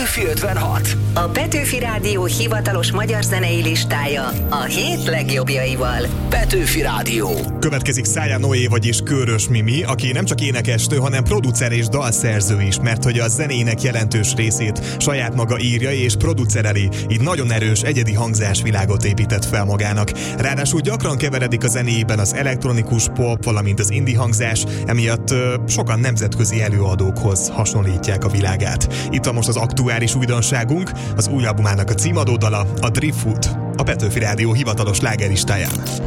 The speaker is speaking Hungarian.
Petőfi 56. A Petőfi Rádió hivatalos magyar zenei listája a hét legjobbjaival. Petőfi Rádió. Következik Szája Noé, vagyis Körös Mimi, aki nem csak énekesnő, hanem producer és dalszerző is, mert hogy a zenének jelentős részét saját maga írja és producereli, így nagyon erős egyedi hangzásvilágot épített fel magának. Ráadásul gyakran keveredik a zenéjében az elektronikus pop, valamint az indie hangzás, emiatt sokan nemzetközi előadókhoz hasonlítják a világát. Itt van most az aktuális újdonságunk, az új albumának a címadó dala, a Driftwood, a Petőfi Rádió hivatalos slágerlistáján.